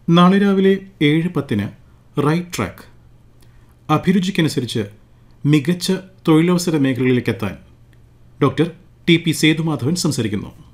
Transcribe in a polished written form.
നാളെ രാവിലെ 7:10 right track. അഭിരുചിക്കനുസരിച്ച് മികച്ച തൊഴിലവസര മേഖലകളിലേക്കെത്താൻ ഡോക്ടർ ടി പി സേതുമാധവൻ സംസാരിക്കുന്നു.